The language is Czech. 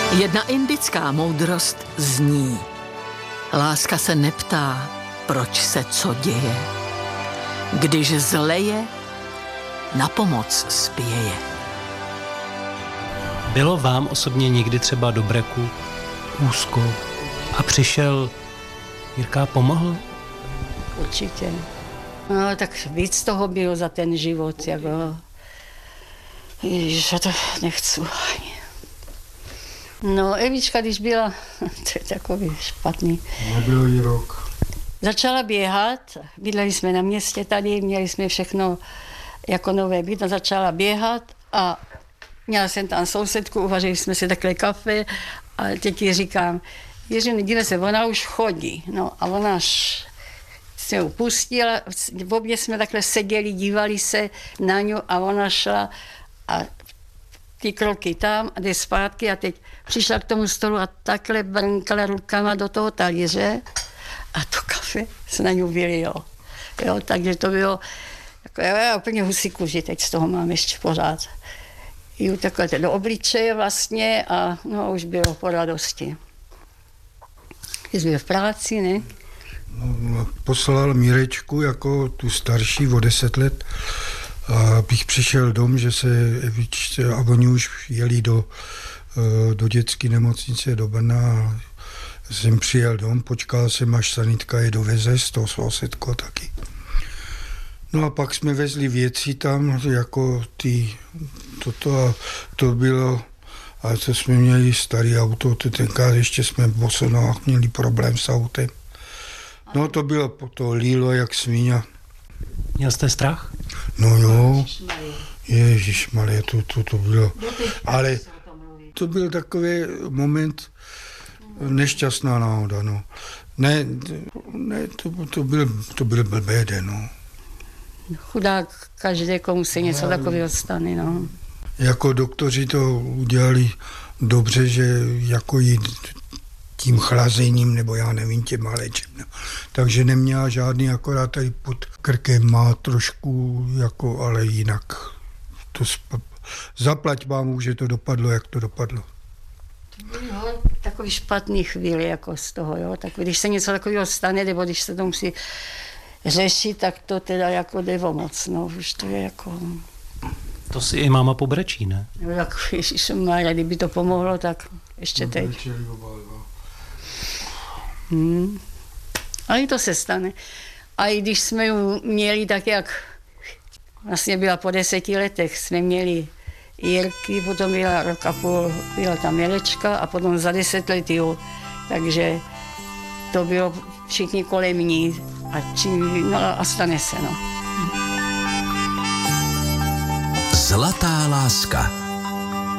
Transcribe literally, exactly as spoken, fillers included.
Jedna indická moudrost zní: láska se neptá, proč se co děje. Když zleje, na pomoc spěje. Bylo vám osobně někdy třeba do breku úzko a přišel Jirka a pomohl? Určitě. No, tak víc toho bylo za ten život, jako... Ježiš, já to nechci ani. No, Evička, když byla, to je takový špatný. Nebyl jí rok. Začala běhat, bydleli jsme na městě tady, měli jsme všechno jako nové byt, a začala běhat a měla jsem tam sousedku, uvařili jsme si takhle kafe a teď jí říkám, Ježi, dívej se, ona už chodí. No a ona až se upustila, v obě jsme takhle seděli, dívali se na ňu a ona šla a ty kroky tam a jde zpátky a teď přišla k tomu stolu a takhle brnkala rukama do toho talíře a to kafe se na ňu vylilo. Jo, takže to bylo, jako, já úplně husí kůži, teď z toho mám ještě pořád. Jú takhle do obličeje vlastně a no už bylo po radosti. Jsi byl v práci, ne? No, poslal Mírečku jako tu starší o deset let, abych přišel dom, že se Evičce, a oni už jeli do, do dětské nemocnice do Brna. Jsem přijel dom, počkal jsem, až sanitka je doveze, z toho sousedko taky. No a pak jsme vezli věci tam, jako ty, toto a to bylo, ale to jsme měli starý auto, to tenkrát ještě jsme v Bosonách měli problém s autem. No to bylo, to lílo jak svíňa. Měl jste strach? No jo, ježišmarja, to, to, to bylo, ale to byl takový moment, nešťastná náhoda, no. Ne, ne to, to, byl, to byl blbý den, no. Chudák, každé, komu se něco takového stane, no. Jako doktoři to udělali dobře, že jako jít tím chlazením, nebo já nevím, těma léčem. No. Takže neměla žádný, akorát tady pod krkem má trošku, jako, ale jinak to sp- zaplať vám, že to dopadlo, jak to dopadlo. No, takový špatný chvíli jako z toho, jo. Tak když se něco takového stane, nebo když se to musí řešit, tak to teda jako jde o moc, no. Už to je jako... To si i máma pobrečí, ne? No, jako ježišmarja, kdyby to pomohlo, tak ještě teď. Hmm. Ale i to se stane. A i když jsme ju měli tak, jak vlastně byla po deseti letech, jsme měli Jirky, potom byla rok a půl, byla tam Mirečka a potom za deset let jo. Takže to bylo všichni kolem ní a, či, no, a stane se, no. Zlatá láska.